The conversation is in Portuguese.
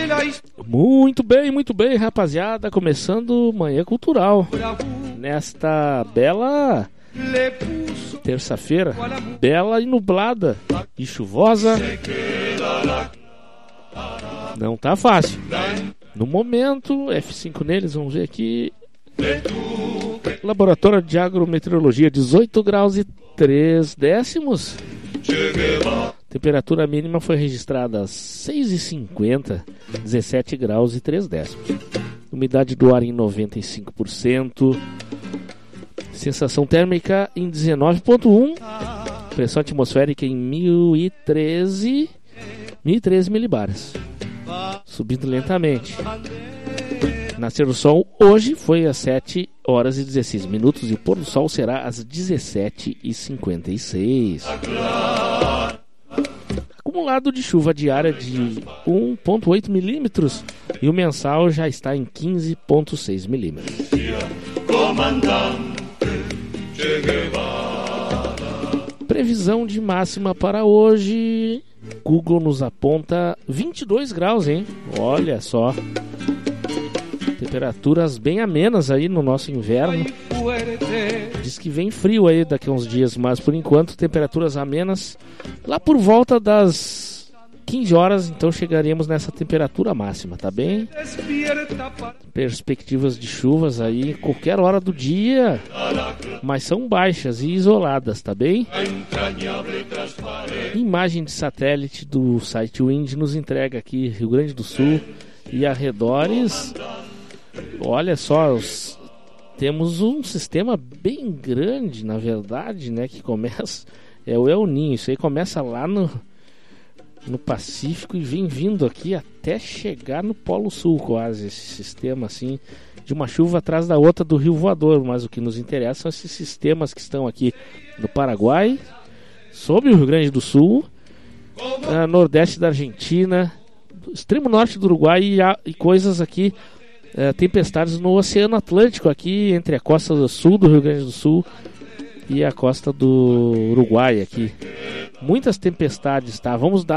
Muito bem, rapaziada. Começando Manhã Cultural nesta bela terça-feira, bela e nublada e chuvosa. Não tá fácil. No momento, F5 neles, vamos ver aqui. Laboratório de Agrometeorologia, 18 graus e 3 décimos. Temperatura mínima foi registrada às 6h50, 17 graus e 3 décimos. Umidade do ar em 95%. Sensação térmica em 19,1. Pressão atmosférica em 1013 milibares. Subindo lentamente. Nascer do sol hoje foi às 7 horas e 16 minutos e o pôr do sol será às 17h56. Acumulado de chuva diária de 1,8 milímetros e o mensal já está em 15,6 milímetros. Previsão de máxima para hoje. Google nos aponta 22 graus, hein? Olha só. Temperaturas bem amenas aí no nosso inverno. Diz que vem frio aí daqui a uns dias, mas por enquanto temperaturas amenas. Lá por volta das 15 horas, então chegaremos nessa temperatura máxima, tá bem? Perspectivas de chuvas aí qualquer hora do dia, mas são baixas e isoladas, tá bem? Imagem de satélite do site Wind nos entrega aqui Rio Grande do Sul e arredores. Olha só, temos um sistema bem grande, na verdade, né, que começa, é o El Niño, isso aí começa lá no Pacífico e vem vindo aqui até chegar no Polo Sul quase, esse sistema assim, de uma chuva atrás da outra do Rio Voador, mas o que nos interessa são esses sistemas que estão aqui no Paraguai, sobre o Rio Grande do Sul, nordeste da Argentina, extremo norte do Uruguai e coisas aqui, tempestades no Oceano Atlântico aqui, entre a costa do sul do Rio Grande do Sul e a costa do Uruguai aqui. Muitas tempestades, tá? Vamos dar